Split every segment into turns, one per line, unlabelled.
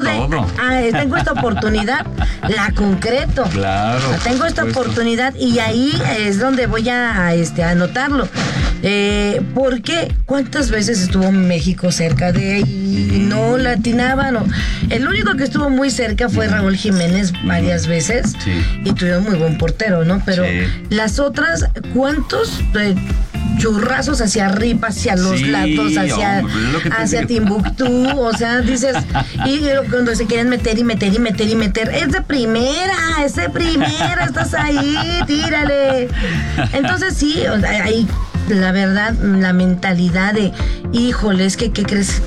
tengo esta oportunidad, la concreto.
Claro.
Tengo esta oportunidad y ahí es donde voy a anotarlo. Porque ¿cuántas veces estuvo México cerca de ahí y no la atinaban? El único que estuvo muy cerca fue Raúl Jiménez varias veces y tuvieron muy buen portero, ¿no? Pero las otras, ¿cuántos churrazos hacia arriba, hacia los lados, hacia Timbuktu? O sea, dices, y cuando se quieren meter, es de primera, estás ahí, tírale. Entonces sí, ahí la verdad, la mentalidad de, híjoles, ¿qué crees?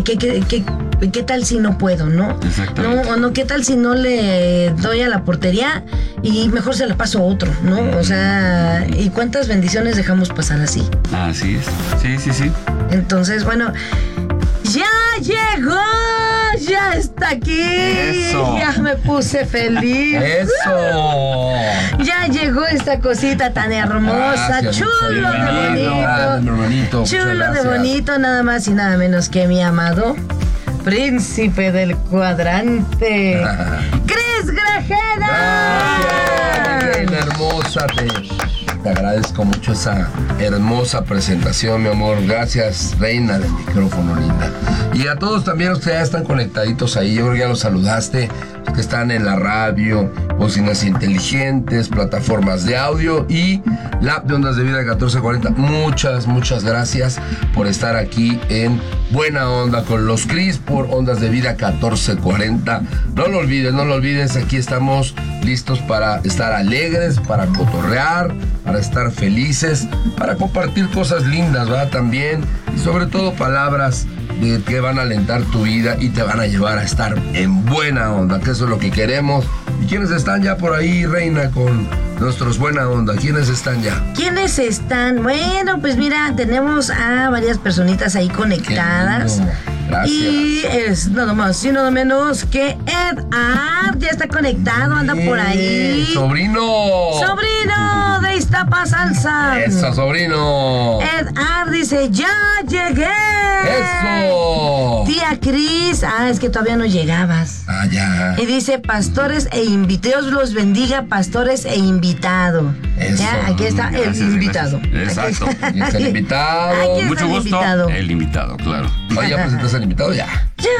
¿Qué tal si no puedo, no? No, ¿qué tal si no le doy a la portería y mejor se la paso a otro, ¿no? O sea, ¿y cuántas bendiciones dejamos pasar así?
Así es. Sí.
Entonces, bueno, ¡ya llegó! ¡Ya está aquí!
¡Eso!
Ya me puse feliz.
¡Eso!
Ya llegó esta cosita tan hermosa.
Gracias,
chulo de bonito. Chulo de bonito, nada más y nada menos que mi amado príncipe del cuadrante, Cris Grajeda.
Gracias, reina hermosa. Te agradezco mucho esa hermosa presentación, mi amor. Gracias, reina del micrófono, linda. Y a todos también, ustedes ya están conectaditos ahí. Yo creo que ya los saludaste, los que están en la radio, bocinas inteligentes, plataformas de audio y la app de Ondas de Vida 1440. Muchas gracias por estar aquí en Buena Onda con los Cris por Ondas de Vida 1440. No lo olvides, aquí estamos listos para estar alegres, para cotorrear, para estar felices, para compartir cosas lindas, ¿verdad? También, y sobre todo palabras que van a alentar tu vida y te van a llevar a estar en buena onda, que eso es lo que queremos. ¿Y quiénes están ya por ahí, reina, con nuestros buena onda? ¿Quiénes están ya?
¿Quiénes están? Bueno, pues mira, tenemos a varias personitas ahí conectadas.
Gracias.
Y es nada más y nada menos que Ed Art, ya está conectado, anda por ahí.
¡Sobrino
de Iztapa Salsa!
¡Eso, sobrino!
Ed Art dice, ¡ya llegué!
¡Eso!
Tía Cris, es que todavía no llegabas.
Ya.
Y dice, pastores e invitados, Dios los bendiga, pastores e invitado.
Eso.
Ya, aquí está el invitado.
Exacto.
Aquí está el invitado.
Aquí está
Mucho
el
gusto.
invitado.
El invitado, claro.
Oye, ¿ya presentaste al invitado? Ya.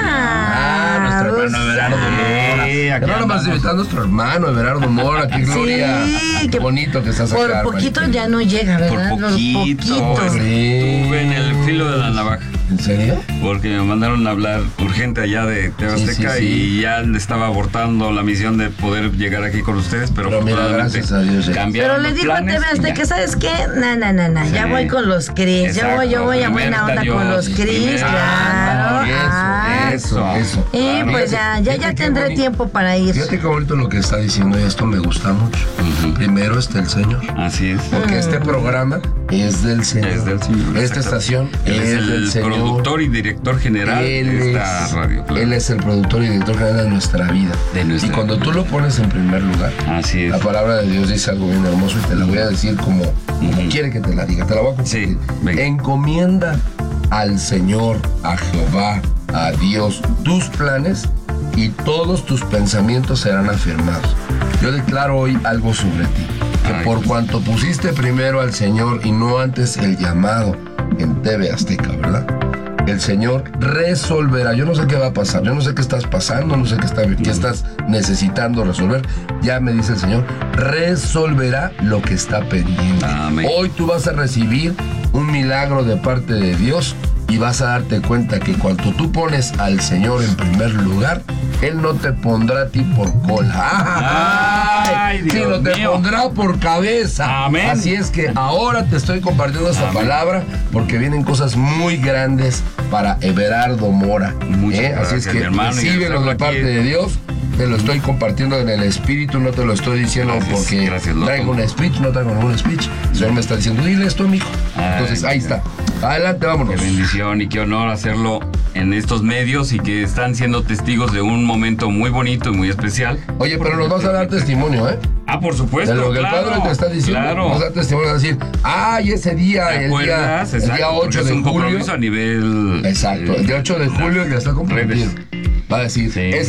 Nuestro hermano Everardo Mora.
aquí
No nomás invitando a nuestro hermano Everardo Mora. Qué gloria.
Qué
bonito que estás
por
acá.
Por poquito
Marita.
ya no llega, ¿verdad?
Por poquito. Estuve en el filo de la navaja.
¿En serio?
Porque me mandaron a hablar urgente allá de TV Azteca y ya le estaba abortando la misión de poder llegar aquí con ustedes, pero
mira, gracias a Dios.
Pero le dijo a TV Azteca, ¿sabes qué? No, ya voy con los Cris. Yo voy a buena onda con los Cris, claro.
Eso.
Y pues ya tendré tiempo para ir.
Fíjate qué bonito lo que está diciendo y esto me gusta mucho. Primero está el Señor.
Así es.
Porque este programa es del Señor.
Es del Señor.
Esta estación es del Señor.
Productor y director general de esta radio. Claro.
Él es el productor y director general de nuestra vida. Y cuando tú lo pones en primer lugar,
así es.
La palabra de Dios dice algo bien hermoso y te la voy a decir como quiere que te la diga. Te la voy a compartir. Encomienda al Señor, a Jehová, a Dios, tus planes y todos tus pensamientos serán afirmados. Yo declaro hoy algo sobre ti. Que por cuanto pusiste primero al Señor y no antes el llamado en TV Azteca, ¿verdad? El Señor resolverá. Yo no sé qué va a pasar, yo no sé qué estás pasando, no sé qué estás necesitando resolver. Ya me dice el Señor, resolverá lo que está pendiente.
Amén.
Hoy tú vas a recibir un milagro de parte de Dios y vas a darte cuenta que cuando tú pones al Señor en primer lugar, Él no te pondrá a ti por cola, sino te pondrá por cabeza.
Amén.
Así es que ahora te estoy compartiendo esta palabra porque vienen cosas muy grandes para Everardo Mora. Así es que recíbelo de parte de Dios. Te lo estoy compartiendo en el espíritu, no te lo estoy diciendo porque traigo un speech, no traigo ningún speech. El Señor me está diciendo, dile esto, mijo. Entonces, ahí está. Adelante, vámonos.
Qué bendición y qué honor hacerlo en estos medios y que están siendo testigos de un momento muy bonito y muy especial.
Oye, pero nos vas a dar testimonio, ¿eh?
Por supuesto.
De lo que el Padre te está diciendo.
Claro.
Nos da testimonio, vas a decir, y ese día, el día 8 de julio.
A nivel.
Exacto, el día 8 de julio ya está comprometido. Va a decir,